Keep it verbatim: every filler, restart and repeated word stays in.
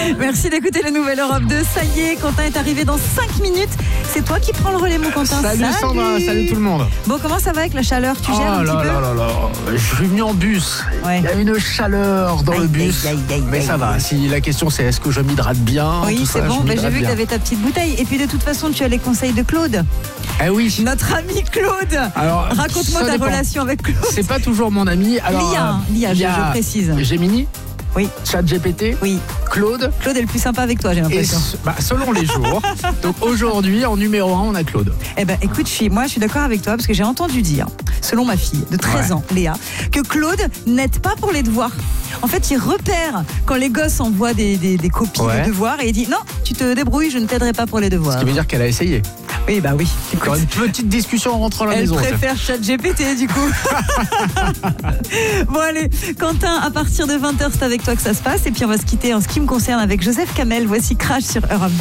Merci d'écouter la Nouvelle Europe deux. Ça y est, Quentin est arrivé dans cinq minutes. C'est toi qui prends le relais, mon Quentin. Salut, salut Sandra, salut tout le monde. Bon, comment ça va avec la chaleur? Tu gères oh un là petit là peu là là. Je suis venu en bus. Ouais. Il y a une chaleur dans aïe, le bus. aïe, aïe, aïe, mais ça aïe. va. Si la question c'est est-ce que je m'hydrate bien? Oui, tout c'est ça, bon. je Mais j'ai m'hydrate vu que bien. tu avais ta petite bouteille. Et puis de toute façon, tu as les conseils de Claude. Ah oui. Notre ami Claude. Alors, raconte-moi ça ta dépend. relation avec Claude. C'est pas toujours mon ami. Alors, Lia, hein, Lia, il y je, a je précise. Gemini, Oui, ChatGPT, oui. Claude. Claude est le plus sympa avec toi, j'ai Et l'impression. s- bah, selon les jours. Donc aujourd'hui, en numéro un, on a Claude. Eh ben, écoute, je suis, moi, je suis d'accord avec toi parce que j'ai entendu dire, selon ma fille de treize Ouais. ans, Léa, que Claude n'aide pas pour les devoirs. En fait, il repère quand les gosses envoient des, des, des copies Ouais. de devoirs et il dit non, tu te débrouilles, je ne t'aiderai pas pour les devoirs. Ce qui veut dire qu'elle a essayé. Oui, bah oui. Encore une petite discussion en rentrant à la Elle maison. préfère ChatGPT du coup. Bon allez, Quentin, à partir de vingt heures, c'est avec toi que ça se passe. Et puis on va se quitter en ce qui me concerne avec Joseph Kamel. Voici Crash sur Europe deux.